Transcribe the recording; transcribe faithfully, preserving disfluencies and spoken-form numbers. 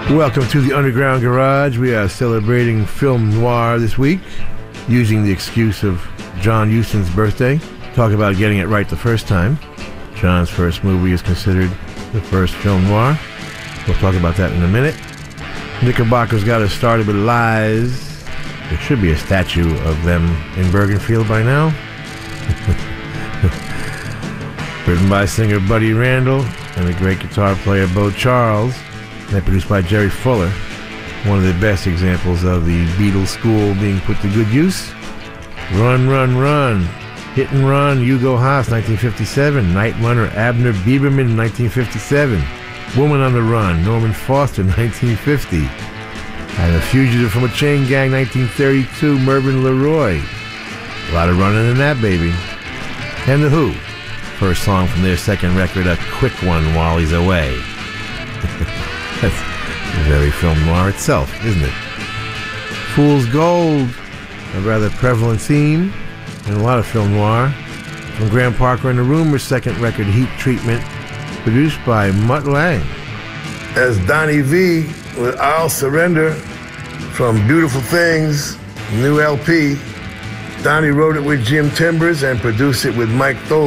Welcome to the Underground Garage. We are celebrating film noir this week, using the excuse of John Huston's birthday. Talk about getting it right the first time. John's first movie is considered the first film noir. We'll talk about that in a minute. Knickerbocker's got us started with Lies. There should be a statue of them in Bergenfield by now. Written by singer Buddy Randall and the great guitar player Bo Charles. And produced by Jerry Fuller. One of the best examples of the Beatles school being put to good use. Run, Run, Run. Hit and Run, Hugo Haas, nineteen fifty-seven. Night Runner, Abner Bieberman, nineteen fifty-seven. Woman on the Run, Norman Foster, nineteen fifty. And A Fugitive from a Chain Gang, nineteen thirty-two, Mervyn LeRoy. A lot of running in that, baby. And The Who. First song from their second record, A Quick One While He's Away. That's very film noir itself, isn't it? Fool's Gold, a rather prevalent theme in a lot of film noir. From Graham Parker and the Rumors' second record, Heat Treatment, produced by Mutt Lange. As Donnie V with I'll Surrender from Beautiful Things, new L P. Donnie wrote it with Jim Timbers and produced it with Mike Tholen.